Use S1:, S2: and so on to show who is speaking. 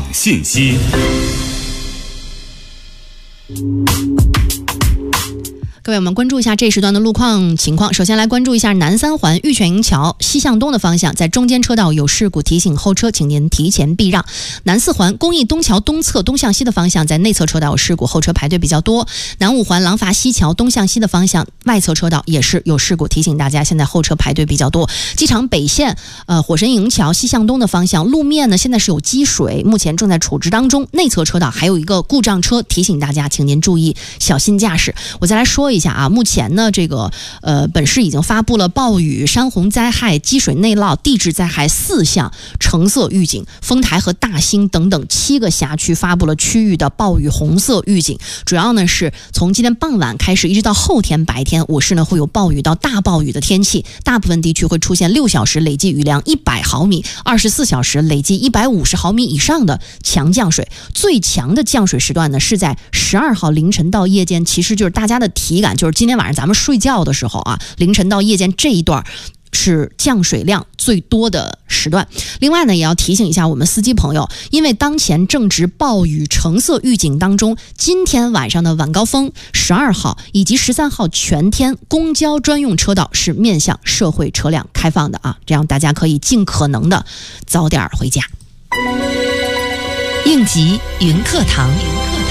S1: 信息。
S2: 各位，我们关注一下这时段的路况情况。首先来关注一下南三环玉泉营桥西向东的方向，在中间车道有事故，提醒后车请您提前避让。南四环公益东桥东侧东向西的方向，在内侧车道有事故，后车排队比较多。南五环廊坊西桥东向西的方向，外侧车道也是有事故，提醒大家现在后车排队比较多。机场北线火神营桥西向东的方向，路面呢现在是有积水，目前正在处置当中，内侧车道还有一个故障车，提醒大家请您注意小心驾驶。我再来说一下啊，目前呢这个本市已经发布了暴雨、山洪灾害、积水内涝、地质灾害4项橙色预警，丰台和大兴等等7个辖区发布了区域的暴雨红色预警。主要呢是从今天傍晚开始一直到后天白天，我市呢会有暴雨到大暴雨的天气，大部分地区会出现6小时累计雨量100毫米、24小时累计150毫米以上的强降水。最强的降水时段呢是在12号凌晨到夜间，其实就是大家的体感就是今天晚上咱们睡觉的时候啊，凌晨到夜间这一段是降水量最多的时段。另外呢，也要提醒一下我们司机朋友，因为当前正值暴雨橙色预警当中，今天晚上的晚高峰12号以及13号全天公交专用车道是面向社会车辆开放的啊，这样大家可以尽可能的早点回家。
S3: 应急云课堂。